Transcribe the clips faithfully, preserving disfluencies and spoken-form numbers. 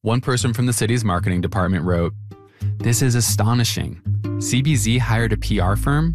One person from the city's marketing department wrote, "This is astonishing. C B Z hired a P R firm?"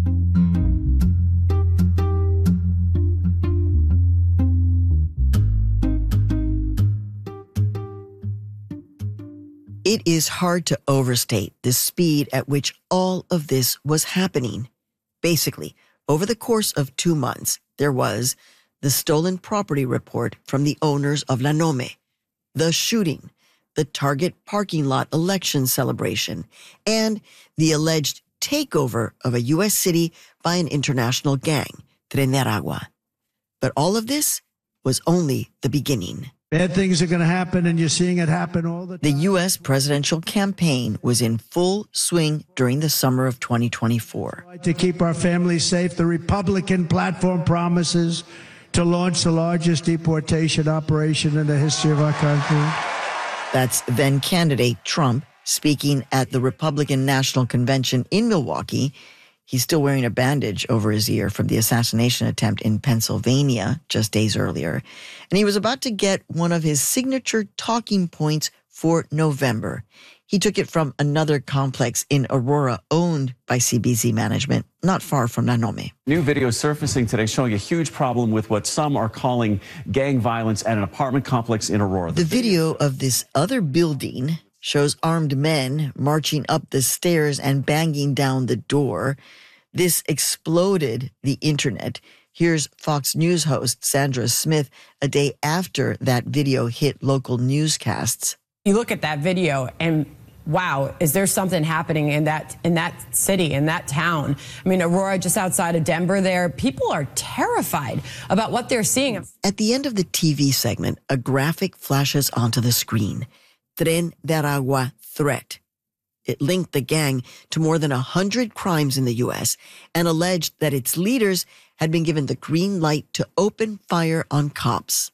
It is hard to overstate the speed at which all of this was happening. Basically, over the course of two months, there was the stolen property report from the owners of La Nome, the shooting, the Target parking lot election celebration, and the alleged takeover of a U S city by an international gang, Tren de Aragua. But all of this was only the beginning. Bad things are going to happen, and you're seeing it happen all the time. The U S presidential campaign was in full swing during the summer of twenty twenty-four. To keep our families safe, the Republican platform promises to launch the largest deportation operation in the history of our country. That's then candidate Trump speaking at the Republican National Convention in Milwaukee. He's still wearing a bandage over his ear from the assassination attempt in Pennsylvania just days earlier. And he was about to get one of his signature talking points for November. He took it from another complex in Aurora owned by C B Z Management, not far from La Nome. New video surfacing today showing a huge problem with what some are calling gang violence at an apartment complex in Aurora. The video of this other building shows armed men marching up the stairs and banging down the door. This exploded the internet. Here's Fox News host Sandra Smith a day after that video hit local newscasts. You look at that video and wow, is there something happening in that in that city, in that town? I mean, Aurora, just outside of Denver there, people are terrified about what they're seeing. At the end of the T V segment, a graphic flashes onto the screen. Tren de Aragua threat. It linked the gang to more than one hundred crimes in the U S and alleged that its leaders had been given the green light to open fire on cops.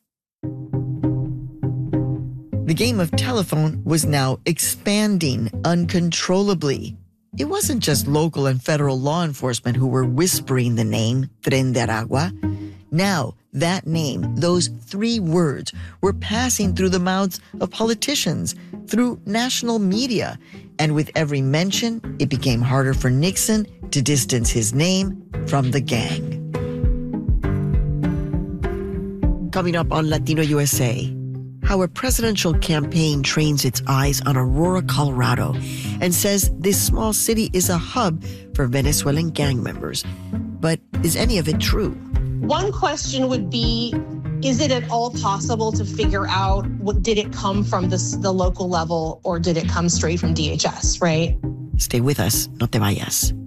The game of telephone was now expanding uncontrollably. It wasn't just local and federal law enforcement who were whispering the name Tren de Aragua. Now, that name, those three words, were passing through the mouths of politicians, through national media. And with every mention, it became harder for Nixon to distance his name from the gang. Coming up on Latino U S A, how a presidential campaign trains its eyes on Aurora, Colorado, and says this small city is a hub for Venezuelan gang members. But is any of it true? One question would be, is it at all possible to figure out what did it come from this, the local level, or did it come straight from D H S, right? Stay with us, no te vayas.